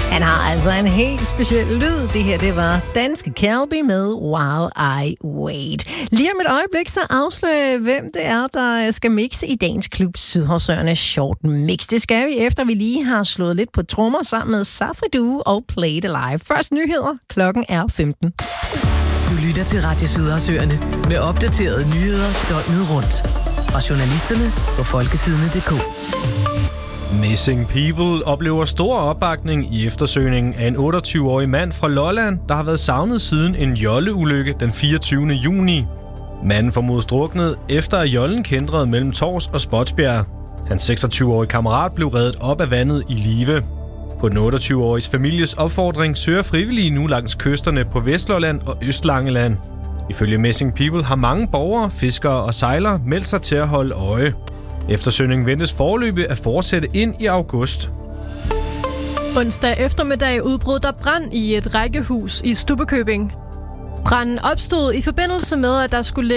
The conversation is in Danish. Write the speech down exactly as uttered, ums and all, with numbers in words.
Han har altså en helt speciel lyd. Det her, det var Danske Calby med While I Wait. Lige om et øjeblik, så afslører hvem det er, der skal mixe i dagens klub Sydhavsøerne Short Mix. Det skal vi, efter vi lige har slået lidt på trommer sammen med Safri og Play It Alive. Først nyheder. Klokken er femten. Du lytter til Radio Sydhavsøerne med opdaterede nyheder døgnet rundt. Fra journalisterne på folkesidene punktum d k. Missing People oplever stor opbakning i eftersøgningen af en otteogtyve-årig mand fra Lolland, der har været savnet siden en jolleulykke den fireogtyvende juni. Manden formodes druknet, efter at jollen kændrede mellem Tors og Spotsbjerg. Hans seksogtyve-årige kammerat blev reddet op af vandet i live. På den otteogtyve-åriges families opfordring søger frivillige nu langs kysterne på Vestlolland og Østlangeland. Ifølge Missing People har mange borgere, fiskere og sejlere meldt sig til at holde øje. Eftersøgningen ventes foreløbig at fortsætte ind i august. Onsdag eftermiddag udbrød der brand i et rækkehus i Stubbekøbing. Branden opstod i forbindelse med, at der skulle